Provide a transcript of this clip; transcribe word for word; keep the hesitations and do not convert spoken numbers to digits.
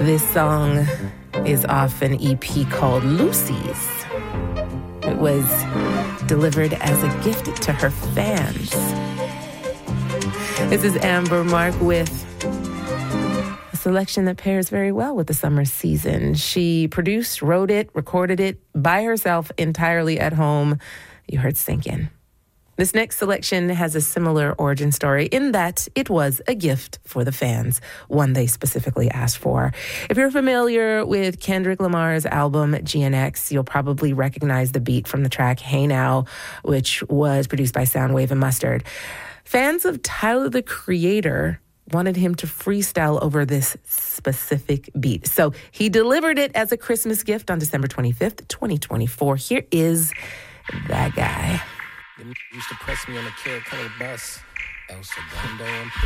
This song is off an E P called Lucy's. It was delivered as a gift to her fans. This is Amber Mark with a selection that pairs very well with the summer season. She produced, wrote it, recorded it by herself entirely at home. You heard Sink In. This next selection has a similar origin story in that it was a gift for the fans, one they specifically asked for. If you're familiar with Kendrick Lamar's album G N X, you'll probably recognize the beat from the track Hey Now, which was produced by Soundwave and Mustard. Fans of Tyler, the Creator, wanted him to freestyle over this specific beat. So he delivered it as a Christmas gift on December twenty-fifth, twenty twenty-four. Here is That Guy. They used to press me on the Kill Color bus. El Segundo